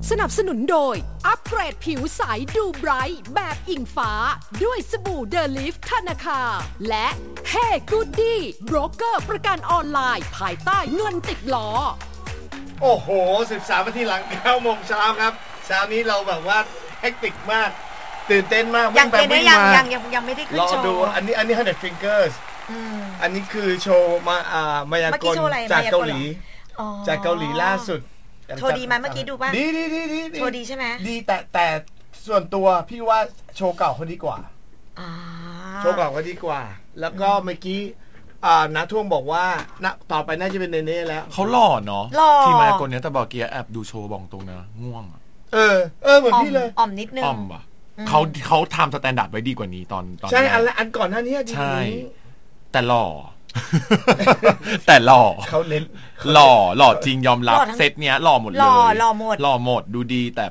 สนับสนุนโดยอัปเกรดผิวใสดูไบรท์แบบอิงฟ้าด้วยสบู่เดลิฟธนาคารและเฮ้กูดดี้โบรกเกอร์ประกันออนไลน์ภายใต้เงินติดล้อโอ้โห13 นาทีหลัง 9 โมงเช้าครับเช้านี้เราแบบว่าเฮกติกมากตื่นเต้นมากยังไม่ได้ขึ้นโชว์รอดูอันนี้100 Fingers อันนี้คือโชว์มายากลจากเกาหลีล่าสุดโชว์ดีไหมเมื่อกี้ดูป่ะดีโชว์ดีใช่ไหมดีแต่ส่วนตัวพี่ว่าโชว์เก่าเขาดีกว่าโชว์เก่าเขาดีกว่าแล้วก็เมื่อกี้ณท่วงบอกว่าต่อไปน่าจะเป็นเนเน่แล้วเขาหล่อเนาะที่มายากลเนี้ยแต่บอกเกียร์แอบดูโชว์บอกตรงนะง่วงเหมือนพี่เลยอ่อมนิดนึงอ่อมป่ะเขาทำสแตนดาร์ดไว้ดีกว่านี้ตอนใช่อันก่อนหน้านี้ดีใช่แต่หล่อแต่หล่อเขาเน้นหล่อจริงยอมรับเซตเนี้ยหล่อหมดเลยหล่อหมดดูดีแต่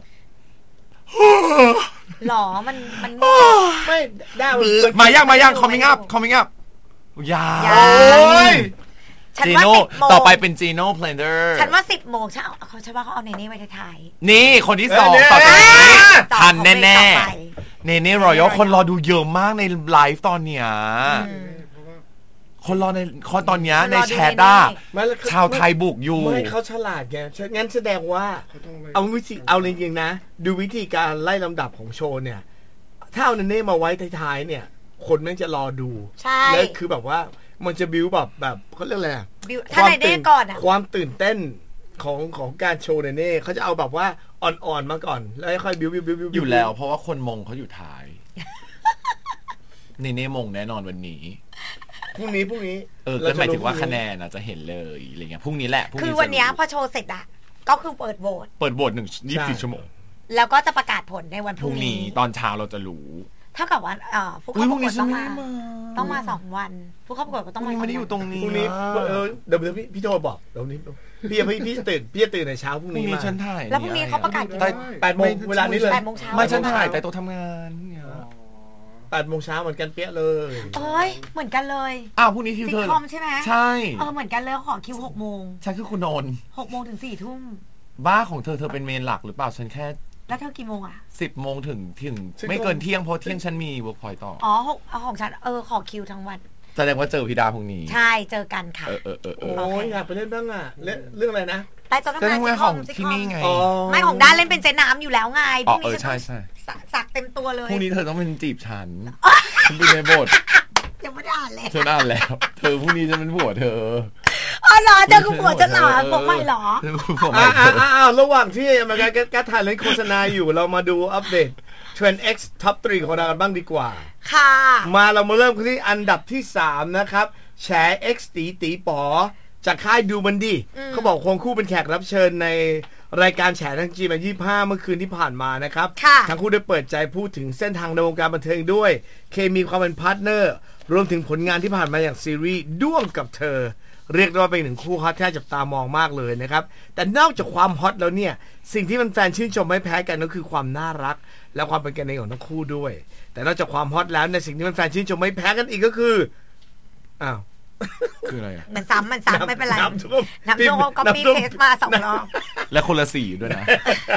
หล่อมันไม่ได้มายัง coming up ยาวจีโน่ต่อไปเป็นจีโน่เพลนเดอร์ฉันว่า10 โมงฉันว่าเขาเอาเนเน่ไว้ท้ายนี่คนที่2ต่อจากนี้ทันแน่ๆเนเน่รอยัลคนรอดูเยอะมากในไลฟ์ตอนเนี้ยคนรอในตอนนี้ในแชทชาวไทยบุกอยู่ไม่เขาฉลาดไงงั้นแสดงว่าเอาจริงๆนะดูวิธีการไล่ลำดับของโชว์เนี่ยถ้าเอาเนเน่มาไว้ท้ายๆเนี่ยคนแม่งจะรอดูแล้วคือแบบว่ามันจะบิ้วแบบเขาเรียกอะไรถ้าเนเน่ก่อนความตื่นเต้นของการโชว์เนเน่เขาจะเอาแบบว่าอ่อนๆมาก่อนแล้วค่อยบิ้วอยู่แล้วเพราะว่าคนมงเขาอยู่ท้ายเนเน่มงแน่นอนวันนี้พรุ่งนี้ก็หมายถึงว่าคะแนนจะเห็นเลยอะไรเงี้ยพรุ่งนี้แหละคือวันนี้พอโชว์เสร็จก็คือเปิดโหวต 24 ชั่วโมงแล้วก็จะประกาศผลในวันพรุ่งนี้ตอนเช้าเราจะรู้เท่ากับว่าผู้เข้าประกวดต้องมา2 วันผู้เข้าประกวดก็ต้องมาไม่ได้อยู่ตรงนี้พรุ่งนี้เดี๋ยวพี่โทรบอกเดี๋ยวนี้พี่ตื่นในเช้าพรุ่งนี้มาฉันถ่ายแล้วพรุ่งนี้เขาประกาศ 8 โมงเวลานี้เลย 8 โมงเช้าไม่ฉันถ่ายแต่โต๊ะทำงาน 8 โมงเช้าเหมือนกันเปี้ยเลยเหมือนกันเลยพรุ่งนี้คิวเธอคอมใช่ไหมใช่เหมือนกันเลยขอคิว6 โมงฉันคือคุณนนท์ 6 โมงถึง 4 ทุ่มบ้าของเธอเป็นเมนหลักหรือเปล่าฉันแค่แล้วเธอกี่โมง 10 โมงถึงไม่เกินเที่ยงเพราะเที่ยงฉันมีเวิร์กพอยต์ต่อของฉันขอคิวทั้งวันแสดงว่าเจอพี่ดาพรุ่งนี้ใช่เจอกันค่ะโอ้ยอยากไปเล่นบ้างเรื่องอะไรนะใต้โต๊ะทำงานของที่นี่ไงไม่ของด้านเล่นเป็นเจ๊น้ำอยู่แล้วไงพรุ่งนี้ใช่สักเต็มตัวเลยพรุ่งนี้เธอต้องเป็นจีบฉันเป็นในบทยังไม่ได้อ่านเลยเธออ่านแล้วเธอพรุ่งนี้จะเป็นผัวเธอเหรอเธอคือผัวฉันเหรอบอกไม่เหรอระหว่างที่มาการถ่ายเล่นโฆษณาอยู่เรามาดูอัปเดตTrend X Top 3ของเรากันบ้างดีกว่าค่ะเรามาเริ่มกันที่อันดับที่3นะครับแฉ X ตีป๋อจากค่ายดูมันดีเขาบอกควงคู่เป็นแขกรับเชิญในรายการแฉทั้งจีมา25เมื่อคืนที่ผ่านมานะครับทั้งคู่ได้เปิดใจพูดถึงเส้นทางในวงการบันเทิงด้วยเคมีความเป็นพาร์ทเนอร์รวมถึงผลงานที่ผ่านมาอย่างซีรีส์ด้วงกับเธอเรียกได้ว่าเป็น1 คู่ฮอตที่จับตามองมากเลยนะครับแต่นอกจากความฮอตแล้วเนี่ยสิ่งที่แฟนๆชื่นชมไม่แพ้กันก็คือความน่ารักและความเป็นกันเองของทั้งคู่ด้วยแต่นอกจากความฮอตแล้วในสิ่งที่แฟนๆชื่นชมไม่แพ้กันอีกก็คือคืออะไรมันซ้ำไม่เป็นไรน้ำท่วมก็ปีเพสมา2 รอบและคนละสีด้วยนะ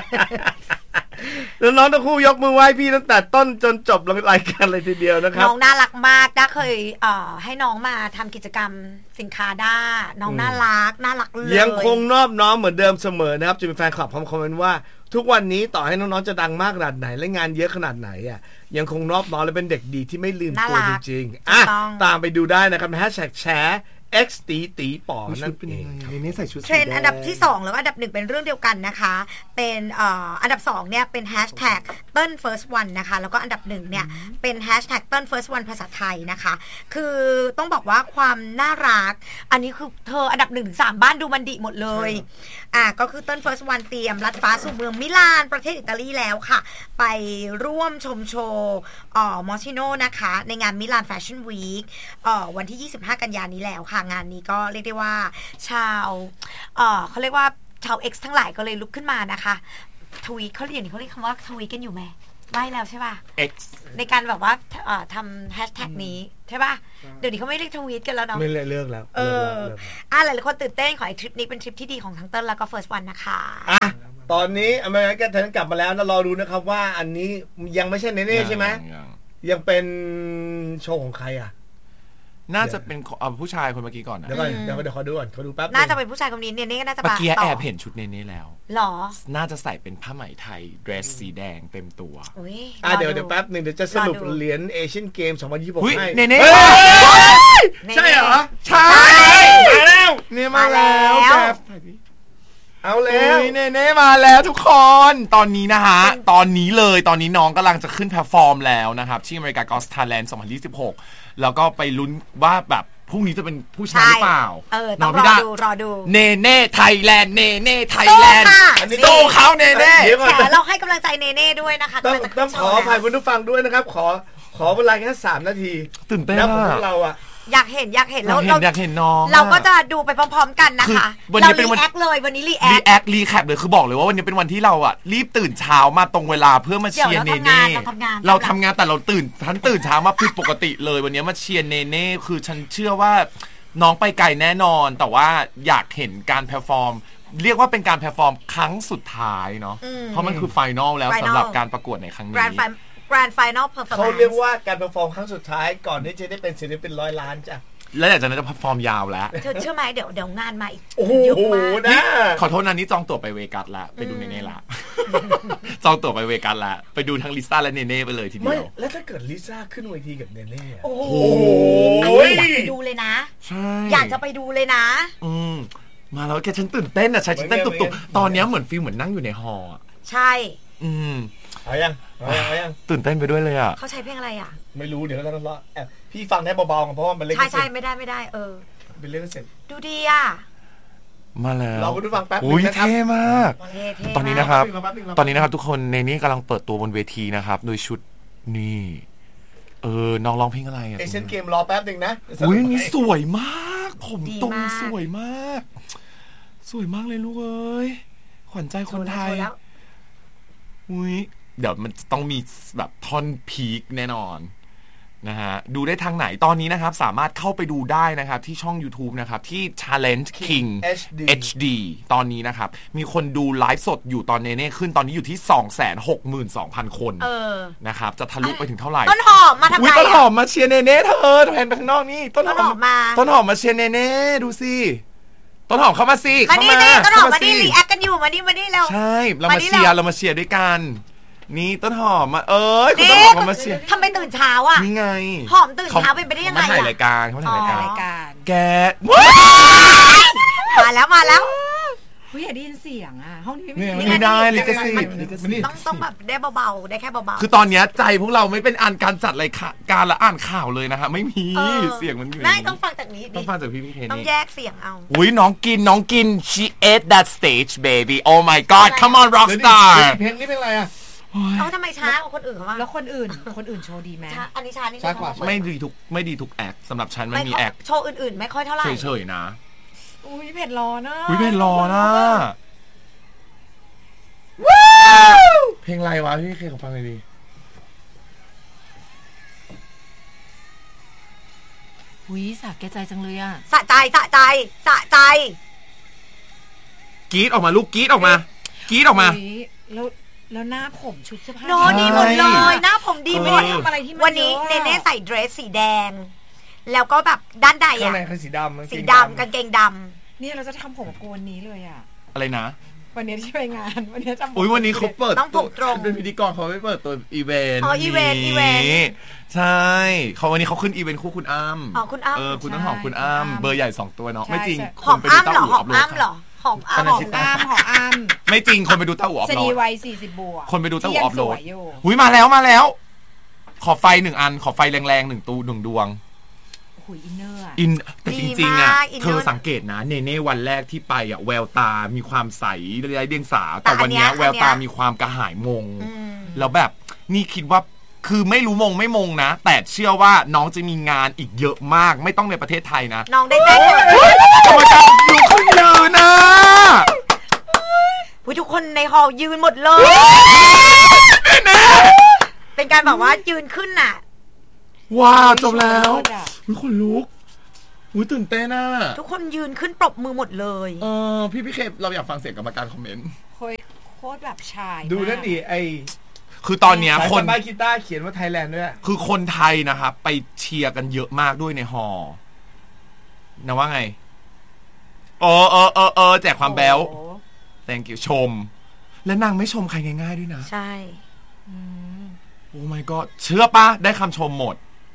แล้วน้องทั้งคู่ยกมือไหว้พี่ตั้งแต่ต้นจนจบรายการเลยทีเดียวนะครับน้องน่ารักมากด้าเคยให้น้องมาทำกิจกรรมสินค้าด้าน้องน่ารักเลยยังคงนอบน้อมเหมือนเดิมเสมอนะครับจะมีแฟนคลับคอมเมนต์ว่าทุกวันนี้ต่อให้น้องๆจะดังมากขนาดไหนและงานเยอะขนาดไหนยังคงนอบน้อมและเป็นเด็กดีที่ไม่ลืมตัวจริงๆตามไปดูได้นะครับแฮชแท็กแชร์ X ตีป๋อนั่นเองนี่ใส่ชุดเทรนด์อันดับที่2แล้วก็อันดับ1เป็นเรื่องเดียวกันนะคะเป็นอันดับ2เนี่ยเป็นแฮชแท็กเติ้ล first one นะคะแล้วก็อันดับ1เนี่ยเป็นแฮชแท็กเติ้ล first one ภาษาไทยนะคะคือต้องบอกว่าความน่ารักอันนี้คือเธออันดับ 1-3 บ้านดูมันดีหมดเลยก็คือเติ้ล first one เตรียมลัดฟ้าสู่เมืองมิลานประเทศอิตาลีแล้วค่ะไปร่วมชมโชว์มอชิโนนะคะในงานมิลานแฟชั่นวีควันที่25 กันยายนนี้แล้วค่ะงานนี้ก็เรียกได้ว่าชาวเขาเรียกว่าชาว X ทั้งหลายก็เลยลุกขึ้นมานะคะทวีตเขาเรียกคำว่าทวีตกันอยู่ไหมไม่แล้วใช่ป่ะ X ในการแบบว่าทำแฮชแท็กนี้ใช่ป่ะเดี๋ยวนี้เขาไม่เรียกทวีตกันแล้วเนาะไม่เลิกแล้วหลายๆคนตื่นเต้นขอให้ทริปนี้เป็นทริปที่ดีของทั้งเติ้ลแล้วก็ First One นะคะตอนนี้อเมริกันเทนกลับมาแล้วนะรอดูนะครับว่าอันนี้ยังไม่ใช่เน่ๆใช่ไหมยังเป็นโชว์ของใครอ่ะน่าจะเป็นผู้ชายคนเมื่อกี้ก่อนนะเดี๋ยวขอดูก่อนขอดูแป๊บน่าจะเป็นผู้ชายคนนี้เนี่ยนี่ก็น่าจะเมื่อกี้แอบเห็นชุดเน่ๆแล้วหรอน่าจะใส่เป็นผ้าไหมไทยเดรสสีแดงเต็มตัวเดี๋ยวแป๊บนึงเดี๋ยวจะสรุปเหรียญเอเชียนเกม2026ให้เน่ใช่เหรอใช่มาแล้วเนี่ยมาแล้วเอาแล้วเน่มาแล้วทุกคนตอนนี้นะฮะตอนนี้น้องกำลังจะขึ้นแพลตฟอร์มแล้วนะครับที่อเมริกา Got Talent 2026แล้วก็ไปลุ้นว่าแบบพรุ่งนี้จะเป็นผู้ชายหรือเปล่าต้องรอดูเน่ไทยแลนด์เน่ไทยแลนด์โซ่เขาเน่แต่เราให้กำลังใจเน่ด้วยนะคะต้องขออภัยคุณผู้ฟังด้วยนะครับขอเวลาแค่3 นาทีตื่นเต้นแล้วพวกเราอะอยากเห็นเราอยากเห็นน้องเราก็จะดูไปพร้อมๆกันนะคะวันนี้เป็นวันรีแอคเลยวันนี้รีแคปเลยคือบอกเลยว่าวันนี้เป็นวันที่เราอ่ะรีบตื่นเช้ามาตรงเวลาเพื่อมาเชียร์เน่เราทำงานแต่เราตื่นเช้ามาผิดปกติเลยวันนี้มาเชียร์เน่คือฉันเชื่อว่าน้องไปไกลแน่นอนแต่ว่าอยากเห็นการเพอร์ฟอร์มเรียกว่าเป็นการเพอร์ฟอร์มครั้งสุดท้ายเนาะเพราะมันคือไฟนอลแล้วสำหรับการประกวดในครั้งนี้ Grand Final Performance เขาเรียกว่าการเพอร์ฟอร์มครั้งสุดท้ายก่อนที่จะได้เป็นศิลปิน100 ล้านจ้ะแล้วอยากจะจะฟอร์มยาวแล้วเธอเชื่อไหมเดี๋ยวงานมาอีกเยอะมากนะขอโทษนะนี่จองตั๋วไปเวกัสละไปดูเน่ๆละจองตั๋วไปเวกัสละไปดูทั้งลิซ่าและเน่ๆไปเลยทีเดียวแล้วถ้าเกิดลิซ่าขึ้นเวทีกับเน่ๆโอ้โหอยากไปดูเลยนะใช่อยากจะไปดูเลยนะมาแล้วแกฉันตื่นเต้นอ่ะฉันเต้นตุบๆตอนนี้เหมือนฟีลเหมือนนั่งอยู่ในฮอลล์ใช่เอายังตื่นเต้นไปด้วยเลยอ่ะเขาใช้เพลงอะไรอ่ะไม่รู้เดี๋ยวเราต้องรอพี่ฟังได้เบาๆเพราะว่ามันเล่นใช่ไม่ได้เป็นเล่นเสร็จดูดีอ่ะมาแล้วเราก็ดูฟังแป๊บนึงนะครับเท่มากตอนนี้นะครับทุกคนในนี้กำลังเปิดตัวบนเวทีนะครับโดยชุดนี่น้องร้องเพลงอะไรอ่ะเอเชียนเกมรอแป๊บนึงนะอุ้ยนี่สวยมากผมตรงสวยมากเลยลูกเอ้ยขวัญใจคนไทยอุ้ยเดี๋ยวมันต้องมีแบบท่อนพีคแน่นอนนะฮะดูได้ทางไหนตอนนี้นะครับสามารถเข้าไปดูได้นะครับที่ช่อง YouTube นะครับที่ Talent King HD ตอนนี้นะครับมีคนดูไลฟ์สดอยู่ตอนเน่ๆขึ้นตอนนี้อยู่ที่ 262,000 คนนะครับจะทะลุไปถึงเท่าไหร่ต้นหอมมาทำไมต้นหอมมาเชียร์เน่ๆเธอแผ่นไปข้างนอกนี่ต้นหอมมาเชียร์เน่ๆดูสิต้นหอมเข้ามาสิเข้ามาต้นหอมมาดิรีแอคกันอยู่มาดิแล้วใช่เรามาเชียร์ด้วยกันนี่ต้นหอมมาคุณต้นหอมมาเชียร์ทำไมตื่นเช้าอ่ะนี่ไงหอมตื่นเช้าเป็นไปได้ยังไงเขาถ่ายรายการแกมาแล้วผู้ใหญ่ได้ยินเสียงอ่ะห้องนี้ไม่ได้ลิขสิทธิ์ต้องแบบได้เบาๆได้แค่เบาๆคือตอนนี้ใจพวกเราไม่เป็นการจัดรายการและอ่านข่าวเลยนะฮะไม่มีเสียงมันอยู่ได้ต้องฟังจากนี้ต้องฟังจากพี่เคนี่ต้องแยกเสียงเอาอุ้ยน้องกิน she ate that stage baby oh my god come on rock star เพลงนี้เป็นอะไรอ่ะทำไมช้ากว่าคนอื่นเขาแล้วคนอื่นโชว์ดีไหมอันนี้ช้านี่ช้ากว่าไม่ดีทุกแอคสำหรับฉันมันมีแอคโชว์อื่นๆไม่ค่อยเท่าไหร่เฉยๆนะอุ้ยเผ็ดร้อนนะเพลงอะไรวะพี่เคยฟังเลยดีอุ้ยสะแก่ใจจังเลยอ่ะสะใจกรี๊ดออกมาลูกกรี๊ดออกมาแล้วหน้าผมชุดเสื้อผ้าดีหมดเลยหน้าผมดีไม่ได้ทำอะไรที่มันวันนี้เน่ใส่เดรสสีแดงแล้วก็แบบด้านในอ่ะคือสีดำกางเกงดำเนี่ยเราจะทำผมโกนนี้เลยอ่ะอะไรนะวันนี้ที่ไปงานวันนี้จำวันนี้เขาเปิดต้องผมตรงเป็นพิธีกรเขาไม่เปิดตัวอีเวนต์อีเวนต์ใช่วันนี้เขาขึ้นอีเวนต์คู่คุณอ้ำคุณอ้ำคุณต้นหอมคุณอ้ำเบอร์ใหญ่2ตัวเนาะไม่จริงหอมอ้ำเหรอหอมอ้ำไม่จริงคนไปดูเต้าหู้ออฟโหลดสรีวัย40 บวกคนไปดูเต้าหู้ออฟโหลดหุ้ยมาแล้วขอไฟ1 อันขอไฟแรงๆ1 ดวงอินเนอร์แต่จริงๆอ่ะเธอสังเกตนะเน่วันแรกที่ไปอ่ะแววตามีความใสไร้เดียงสาแต่วันนี้แววตามีความกระหายมงแล้วแบบนี่คิดว่าคือไม่รู้ไม่มงนะแต่เชื่อว่าน้องจะมีงานอีกเยอะมากไม่ต้องในประเทศไทยนะน้องได้แจ้งกรรมการอยู่ขึ้นยืนนะทุกคนในฮอลล์ยืนหมดเลยเป็นการบอกว่ายืนขึ้นน่ะว้าวจบแล้วคนลุกตื่นเต้นน่ะทุกคนยืนขึ้นปรบมือหมดเลยพี่เคเราอยากฟังเสียงกรรมการคอมเมนต์โคตรแบบชายดูนั่นดิไอคือตอนเนี้ยคนบ้านกีตาร์เขียนว่าไทยแลนด์ด้วยคือคนไทยนะครับไปเชียร์กันเยอะมากด้วยในฮอลล์นะว่าไงแจกความแบ๊ว thank you ชมและนางไม่ชมใครง่ายๆด้วยนะใช่โอ้ my god เชื่อปะได้คำชมหมด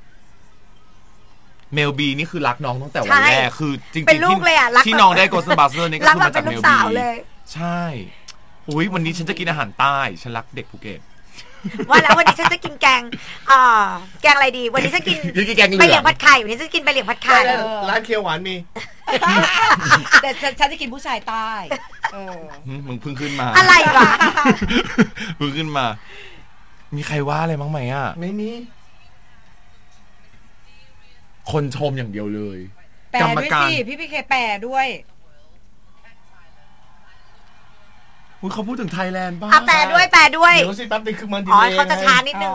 เมลบีนี่คือรักน้องตั้งแต่วันแรกคือจริงๆที่น้องได้โกลเด้นบัสเตอร์นี่ก็คือมาจากเมลบีใช่อุ้ยวันนี้ฉันจะกินอาหารใต้ฉันรักเด็กภูเก็ตว่าแล้ววันนี้ฉันจะกินแกงอะไรดีวันนี้ฉันกินไปเหลียงผัดไข่วันนี้ฉันกินไปเหลียงผัดไข่ร้านเคียวหวานมีแต่ฉันจะกินผู้ชายใต้มึงเพิ่งขึ้นมาอะไรวะเพิ่งขึ้นมามีใครว่าอะไรบ้างไหมอ่ะไม่มีคนชมอย่างเดียวเลยแปลด้วยสิพี่พีเคแปลด้วยเขาพูดถึงไทยแลนด์บ้างแปลด้วยเดี๋ยวสิแป๊บนึงคือมันดีเลยเขาจะช้านิดนึง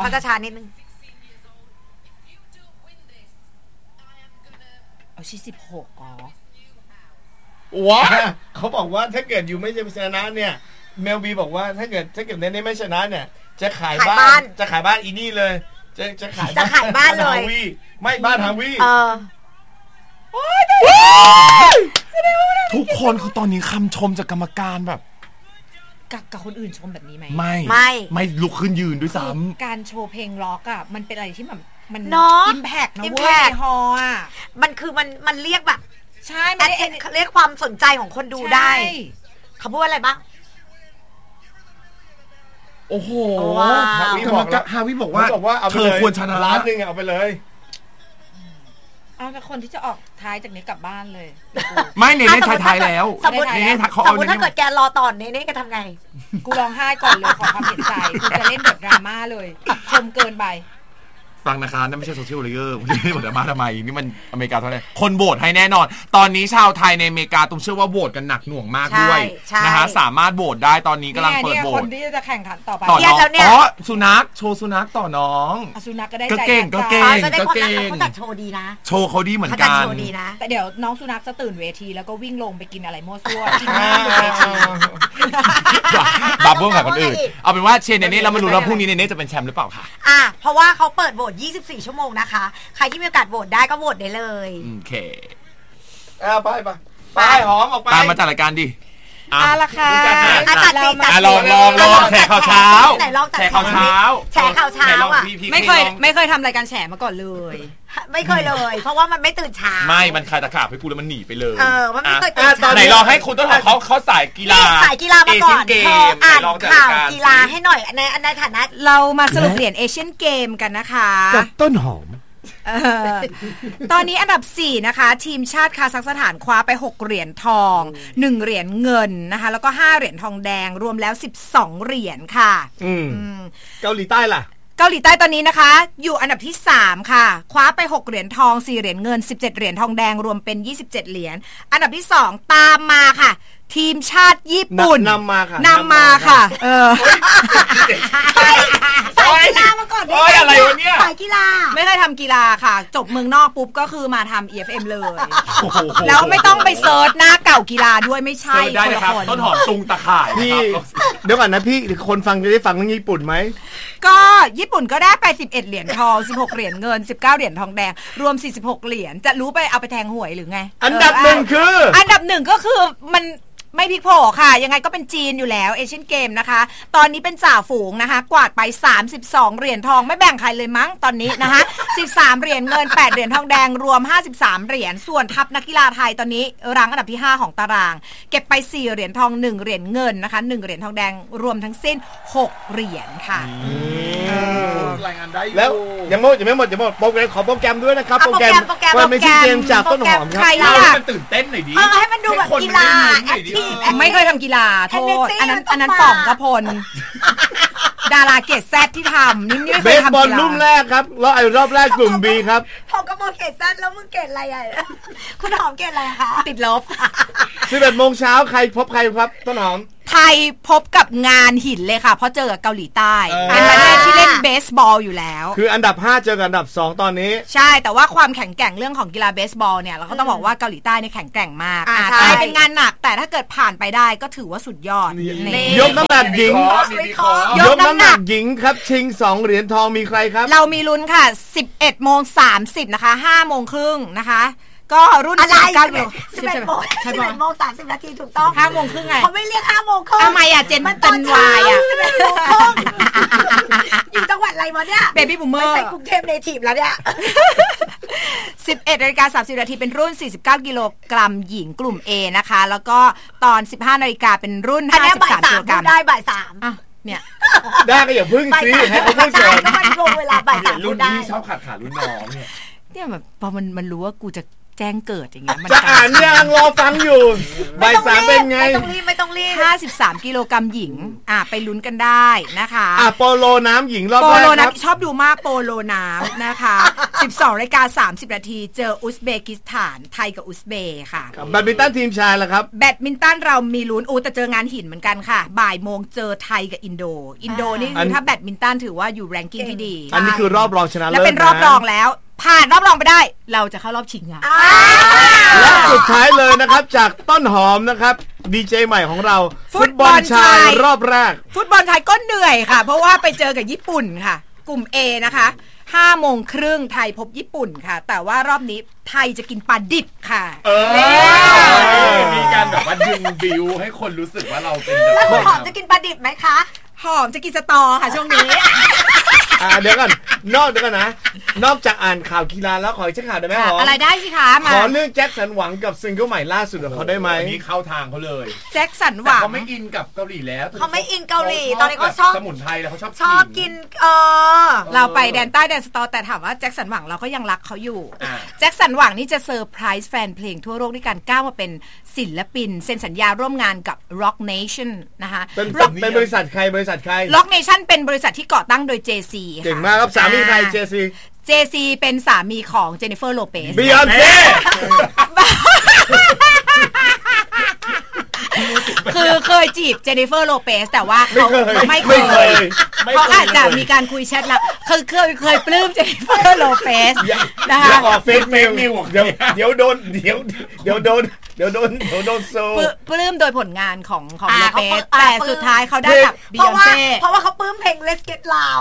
เอาชี้16อ๋อว้าเขาบอกว่าถ้าเกิดอยู่ไม่ชนะเนี่ยเมลบีบอกว่าถ้าเกิดเน้นไม่ชนะเนี่ยจะขายบ้านอีนี่เลยจะขายบ้านเลยไม่บ้านฮาวิทุกคนคือตอนนี้คำชมจากกรรมการแบบกับคนอื่นชมแบบนี้ไหมไม่ลุกขึ้นยืนด้วยซ้ำการโชว์เพลงร็อกอ่ะมันเป็นอะไรที่แบบมันอิมแพคนะเว้ยฮออ่ะมันคือมันเรียกแบบใช่เรียกความสนใจของคนดูได้เขาพูดอะไรบ้างโอ้โหฮาวิบอกว่าเธอควรชนะล้านนึงเอาไปเลยเอาแต่คนที่จะออกท้ายจากนี้กลับบ้านเลยไม่เนเน่ท้ายแล้วสมมติถ้าเกิดแกรอต่อเนเน่จะทำไงกูร้องไห้ก่อนเลยขอความเห็นใจกูจะเล่นบทดราม่าเลยชมเกินไปฟังนะคะนั่นไม่ใช่โซเชียลเลเยอร์ไม่ได้บทดราม่าทำไมนี่มันอเมริกาเท่านั้นคนโหวตให้แน่นอนตอนนี้ชาวไทยในอเมริกาตุ้มเชื่อว่าโหวตกันหนักหน่วงมากด้วยนะฮะสามารถโหวตได้ตอนนี้กำลังเปิดโหวตคนที่จะแข่งขันต่อไปต่อน้องอ๋อสุนัขโชว์สุนัขต่อน้องสุนัขก็ได้ใจเก่งเขาจัดโชว์ดีนะโชว์เขาดีเหมือนกันแต่เดี๋ยวน้องสุนัขจะตื่นเวทีแล้วก็วิ่งลงไปกินอะไรมั่วซั่วกินน้ำอยู่เวทีบับเบิ้ลกับคนอื่นเอาเป็นว่าเชนเนเน่เรามาลุ้นว่าพรุ่งนี้เนเน่จะเป็นแชมป์หรือเปล่าค่ะเพราะว่าเขาเปิดโหวต24 ชั่วโมงนะคะใครที่มีโอกาสโหวตได้ก็โหวตได้เลยโอเคไปหอมออกไปตามมาจัดรายการดิละค่ะลองแฉข่าวเช้าแฉข่าวเช้าอ่ะไม่เคยทำรายการแฉมาก่อนเลยไม่เคยเลยเพราะว่ามันไม่ตื่นเช้าไม่มันคายตะขาบให้กูแล้วมันหนีไปเลยมันไม่เคยตื่นเช้าไหนลองให้คุณต้นหอมเขาสายกีฬามาก่อนอ่านข่าวกีฬาให้หน่อยในฐานะเรามาสรุปเหรียญเอเชียนเกมกันนะคะกับต้นหอมตอนนี้อันดับ4นะคะทีมชาติคาซัคสถานคว้าไป6เหรียญทอง1เหรียญเงินนะคะแล้วก็5เหรียญทองแดงรวมแล้ว12เหรียญค่ะเกาหลีใต้ล่ะเกาหลีใต้ตอนนี้นะคะอยู่อันดับที่3ค่ะคว้าไป6เหรียญทอง4เหรียญเงิน17เหรียญทองแดงรวมเป็น27เหรียญอันดับที่2ตามมาค่ะทีมชาติญี่ปุ่นนำมาค่ะสายกีฬามาก่อนอะไรวะเนี่ยสายกีฬาไม่เคยทำกีฬาค่ะจบเมืองนอกปุ๊บก็คือมาทำ EFM เลยแล้วไม่ต้องไปเซิร์ชหน้าเก่ากีฬาด้วยไม่ใช่ได้นะครับต้นหอมตุงตะข่ายพี่เดี๋ยวก่อนนะพี่คนฟังจะได้ฟังเรื่องญี่ปุ่นไหมก็ญี่ปุ่นก็ได้ไป11เหรียญทอง16เหรียญเงิน19เหรียญทองแดงรวม46เหรียญจะรู้ไปเอาไปแทงหวยหรือไงอันดับ1คืออันดับ1ก็คือมันไม่พลิกโผค่ะยังไงก็เป็นจีนอยู่แล้วเอเชียนเกมนะคะตอนนี้เป็นจ่าฝูงนะคะกวาดไป32เหรียญทองไม่แบ่งใครเลยมั้งตอนนี้นะคะ13เหรียญเงิน8เหรียญทองแดงรวม53เหรียญส่วนทัพนักกีฬาไทยตอนนี้รั้งอันดับที่5ของตารางเก็บไป4เหรียญทอง1เหรียญเงินนะคะ1เหรียญทองแดงรวมทั้งสิ้น6เหรียญค่ะรายงานได้แล้วยังไม่หมดโปรแกรมขอโปรแกรมด้วยนะครับโปรแกรมวันไม่ใช่เกมจากต้นหอมครับให้ตื่นเต้นหน่อยดิให้มันดูแบบกีฬาไม่เคยทำกีฬาโทษอันนั้นป่องกระพลดาราเกตแซดที่ทำนี่ไม่เคยทำกีฬาเบสบอลรุ่นแรกครับรอบแรกกลุ่ม B ครับพอกระพลเกตแซดแล้วมึงเกตอะไรอ่ะคุณหอมเกตอะไรคะติดลบ 11 โมงเช้าใครพบใครครับต้นหอมไทยพบกับงานหินเลยค่ะเพราะเจอกับเกาหลีใต้เป็นประเทศที่เล่นเบสบอลอยู่แล้วคืออันดับ5เจอกับอันดับ2ตอนนี้ใช่แต่ว่าความแข็งแกร่งเรื่องของกีฬาเบสบอลเนี่ยเราก็ต้องบอกว่าเกาหลีใต้เนี่ยแข็งแกร่งมากใช่เป็นงานหนักแต่ถ้าเกิดผ่านไปได้ก็ถือว่าสุดยอดยกน้ำหนักหญิงยกน้ำหนักหญิงครับชิง2เหรียญทองมีใครครับเรามีลุ้นค่ะ 11:30 นะคะ 5:30 นะคะก็รุ่น19 กิโล 11:30 นาทีถูกต้อง 5:30 ไงเขาไม่เรียก5:30 ทำไมอ่ะเจนมันเป็นวายอ่ะอยู่จังหวัดอะไรวะเนี่ยเบบี้บูมเมอร์ไม่ใช่กรุงเทพเนทีฟแล้วเนี่ย 11:30 นาทีเป็นรุ่น49 กิโลกรัมหญิงกลุ่ม A นะคะแล้วก็ตอน 15 นาฬิกาเป็นรุ่น53 กิโลกรัมได้บ่าย3 อ่ะเนี่ยได้ก็อย่าพึ่งสิให้เขาพูดก่อนก็มันลงเวลาบ่าย3 รุ่นนี้ชอบขาดรุ่นน้องเนี่ยแบบพอมันรู้ว่ากูจะแจ้งเกิดอย่างเงี้ยจะอ่านยังรอฟังอยู่บ่าย3เป็นไงไม่ต้องรีบ 53 กิโลกรัมหญิงไปลุ้นกันได้นะคะโปโลน้ำหญิงรอบแรกโปโลน้ำชอบดูมากโปโลน้ำนะคะ 12:30 นาทีเจออุซเบกิสถานไทยกับอุซเบย์ค่ะแบดมินตันทีมชายล่ะครับแบดมินตันเรามีลุ้นแต่เจองานหินเหมือนกันค่ะบ่ายโมงเจอไทยกับอินโดนี่คือถ้าแบดมินตันถือว่าอยู่แรงกิ้งที่ดีอันนี้คือรอบรองชนะเลิศและเป็นรอบรองแล้วผ่านรอบรองไปได้เราจะเข้ารอบชิงอ่ะและสุดท้ายเลยนะครับจากต้นหอมนะครับดีเจใหม่ของเราฟุตบอลชายรอบแรกฟุตบอลไทยก็เหนื่อยค่ะเพราะว่าไปเจอกับญี่ปุ่นค่ะกลุ่ม A นะคะ 5:30 ไทยพบญี่ปุ่นค่ะแต่ว่ารอบนี้ไทยจะกินปลาดิบค่ะมีการแบบว่าดึงบิวให้คนรู้สึกว่าเราเป็นแล้วหอมจะกินปลาดิบไหมคะหอมจะกินสตอค่ะช่วงนี้เดี๋ยวกันเดี๋ยวกันนะนอกจากอ่านข่าวกีฬาแล้วขออีกสักข่าวได้ไหมหรออะไรได้สิคะมาขอเรื่องแจ็คสันหวังกับซิงเกิลใหม่ล่าสุดของเขาได้ไหมนี่เข้าทางเขาเลยแจ็คสันหวังเขาไม่อินกับเกาหลีแล้วเขาไม่อินเกาหลีตอนนี้เขาชอบสมุนไพรแล้วเขาชอบกินเราไปแดนใต้แดนสตอแต่ถามว่าแจ็คสันหวังเราก็ยังรักเขาอยู่แจ็คสันหวังนี่จะเซอร์ไพรส์แฟนเพลงทั่วโลกด้วยการก้าวมาเป็นศิลปินเซ็นสัญญาร่วมงานกับ Rock Nation นะคะเป็นบริษัทใคร Rock Nation เป็นบริษัทที่ก่อตั้งโดย JC ค่ะเก่งมากครับสามีใคร JC เป็นสามีของเจนนิเฟอร์โลเปสบียอนเซ่คือเคยจีบเจนนิเฟอร์โลเปสแต่ว่าเขาไม่เคยเขาอาจจะมีการคุยแชทแล้วเคยปลื้มเจนนิเฟอร์โลเปสนะคะออกเฟซนิวเดี๋ยวโดนโซปลื้มโดยผลงานของโลเปสแต่สุดท้ายเขาได้กับบียอนเซ่เพราะว่าเขาปลื้มเพลง Let's Get Loud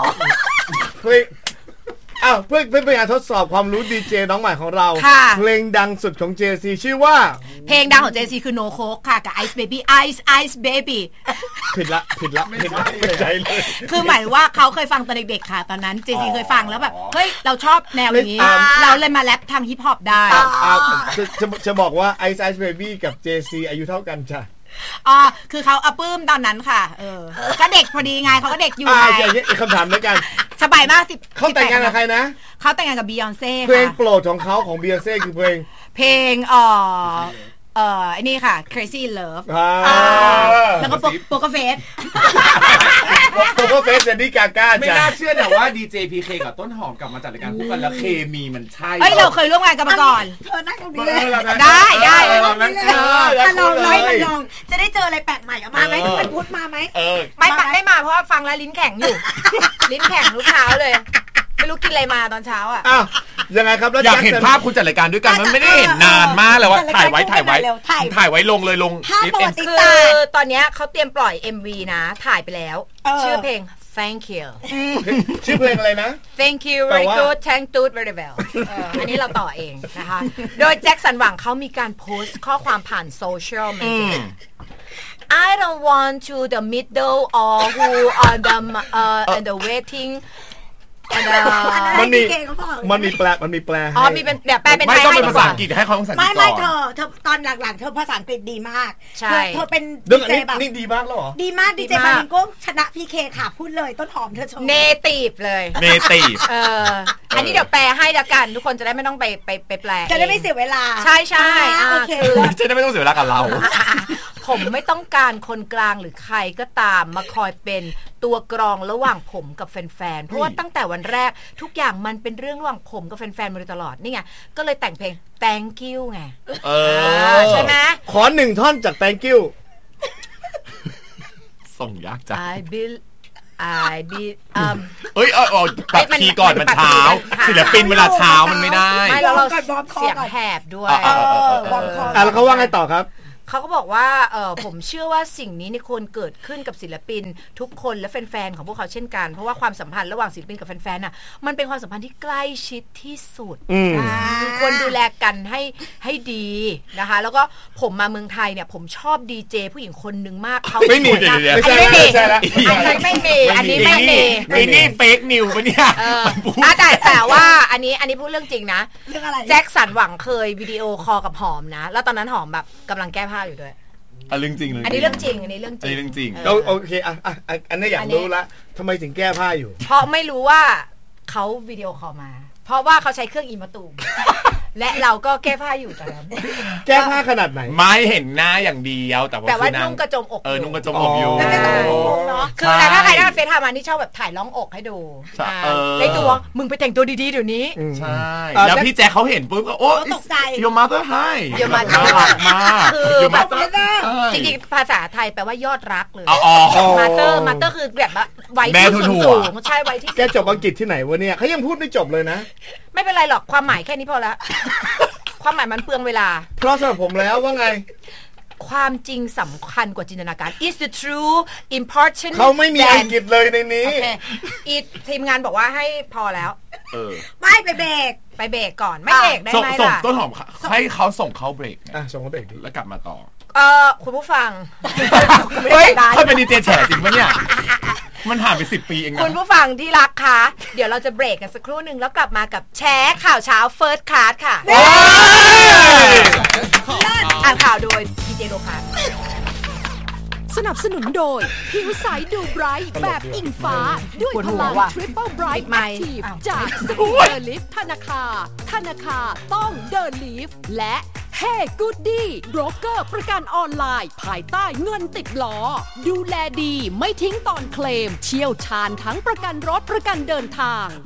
เพื่อเป็นการทดสอบความรู้ดีเจน้องใหม่ของเราเพลงดังสุดของ JC ชื่อว่าเพลงดังของ JC คือ No Coke ค่ะกับ Ice Baby Ice Baby ผิดละไม่ใช่เลยคือหมายว่าเขาเคยฟังตอนเด็กๆค่ะตอนนั้น JC เคยฟังแล้วแบบเฮ้ยเราชอบแนวนี้เราเลยมาแรปทางฮิปฮอปได้จะบอกว่า Ice Baby กับ JC อายุเท่ากันจ้ะคือเขาปลื้มตอนนั้นค่ะก็เด็กพอดีไงเขาก็เด็กอยู่ไงอีกคำถามด้วยกันสบายมากเขาแต่งงานกับใครนะเขาแต่งงานกับบียอนเซ่เพลงโปรดของเขาของบียอนเซ่คือเพลงไอ้นี่ค่ะ Crazy in Love แล้วก็โปกเฟสเซนดี้กาก้าไม่น่าเชื่อแต่ว่าดีเจพีเคกับต้นหอมกลับมาจัดรายการคู่กันแล้วเคมีมันใช่เราเคยร่วมงานกันมาก่อนเธอนั่งตรงนี้เลยได้ลองจะได้เจออะไรแปลกใหม่ออกมาไหมทุกวันพุธมาไหมไม่มาเพราะว่าฟังแล้วลิ้นแข็งอยู่ลิ้นแข็งทุกเช้าเลยไม่รู้กินอะไรมาตอนเช้ายังไงครับอยากเห็นภาพคุณจัดรายการด้วยกันมันไม่ได้เห็นนานมากเลยว่าถ่ายไว้ลงเลยลงคือตอนนี้เขาเตรียมปล่อย MV นะถ่ายไปแล้วชื่อเพลง Thank you ชื่อเพลงอะไรนะ Thank you very good Thank you very well อันนี้เราต่อเองนะคะโดยแจ็คสันหวังเขามีการโพสต์ข้อความผ่านโซเชียลมีเดียI don't want to the middle or who are the waiting มันมีแปลมีเป็นแบบแปลเป็นไทยไม่ต้องเป็นภาษาอังกฤษให้เขาภาษาอังกฤษก่อนไม่เธอตอนหลังๆเธอภาษาอังกฤษดีมากใช่เธอเป็นดีเจแบบนี่ดีมากแล้วเหรอดีมากดีเจฟามิงโก้ชนะพีเคค่ะพูดเลยต้นหอมเธอชมเนทีฟเลยเนทีฟอันนี้เดี๋ยวแปลให้ละกันทุกคนจะได้ไม่ต้องไปแปลจะได้ไม่เสียเวลาใช่โอเคจะได้ไม่ต้องเสียเวลากับเราผมไม่ต้องการคนกลางหรือใครก็ตามมาคอยเป็นตัวกรองระหว่างผมกับแฟนๆเพราะว่าตั้งแต่วันแรกทุกอย่างมันเป็นเรื่องระหว่างผมกับแฟนๆมาโดยตลอดนี่ไงก็เลยแต่งเพลง Thank you ไงใช่ไหมขอ1 ท่อนจาก Thank you ส่งยากจังเอ้ยปรับคีย์ก่อนมันเช้าศิลปินเวลาเช้ามันไม่ได้ไม่แล้วเราเสียงแหบด้วยแล้วเขาว่าไงต่อครับเขาก็บอกว่าผมเชื่อว่าสิ่งนี้นี่ควรเกิดขึ้นกับศิลปินทุกคนและแฟนๆของพวกเขาเช่นกันเพราะว่าความสัมพันธ์ระหว่างศิลปินกับแฟนๆน่ะมันเป็นความสัมพันธ์ที่ใกล้ชิดที่สุดควรดูแลกันให้ดีนะคะแล้วก็ผมมาเมืองไทยเนี่ยผมชอบดีเจผู้หญิงคนนึงมากเขาไม่มีอันนี้ไม่มีนี่เฟกนิวปะเนี่ยแต่ว่าอันนี้พูดเรื่องจริงนะแจ็คสันหวังเคยวิดีโอคอลกับหอมนะแล้วตอนนั้นหอมแบบกำลังแก้ผ้าอยู่ด้วยเรื่องจริงเลยอันนี้เรื่องจริงอันนี้เรื่องจริงโอเคอันนี้อยากรู้ละทำไมถึงแก้ผ้าอยู่เพราะไม่รู้ว่าเขาวิดีโอคอลมาเพราะว่าเขาใช้เครื่องอีมาตูมและเราก็แก้ผ้าอยู่ตอนนั้นแก้ผ้าขนาดไหนไม่เห็นหน้าอย่างเดียวแต่ว่านุ่งกระจมอกนุ่งกระจมอกอยู่คือแต่ถ้าใครได้เฟซไทม์มานี่ชอบแบบถ่ายล่องอกให้ดูได้ตัวมึงไปแต่งตัวดีๆเดี๋ยวนี้ใช่แล้วพี่แจ๊คเขาเห็นปุ๊บก็โอ้ตกใจโยมาเตอร์ไฮโยมาเตอร์มากคือจริงๆภาษาไทยแปลว่ายอดรักเลยมาเตอร์คือแบบไว้ที่สูงใช่ไว้ที่แกจบอังกฤษที่ไหนวะเนี่ยเขายังพูดไม่จบเลยนะไม่เป็นไรหรอกความหมายแค่นี้พอแล้วความหมายมันเปลืองเวลาเพราะสำหรับผมแล้วว่าไงความจริงสำคัญกว่าจินตนาการ is the true important เขาไม่มีอังกฤษเลยในนี้ทีมงานบอกว่าให้พอแล้วไม่ไปเบรกก่อนไม่เบรกได้ไหมล่ะส่งต้นหอมให้เขาส่งเข้าเบรกส่งเขาเบรกแล้วกลับมาต่อคุณผู้ฟังเฮ้ยเขาเป็นดีเจแฉจริงปะเนี่ยมันผ่านไป10 ปีเองนะคุณผู้ฟังที่รักคะเดี๋ยวเราจะเบรกกันสักครู่นึงแล้วกลับมากับแชร์ข่าวเช้า First Class ค่ะอ่านข่าวโดยดีเจโลคาสนับสนุนโดยผิวใสดูไบรท์แบบอิงฟ้าด้วยพลัง Triple Bright Active จากสกูเดอร์ลิฟธนาคารต้องเดอร์ลิฟและHey Goody โบรกเกอร์ประกันออนไลน์ภายใต้เงินติดล้อดูแลดีไม่ทิ้งตอนเคลมเชี่ยวชาญทั้งประกันรถประกันเดินทาง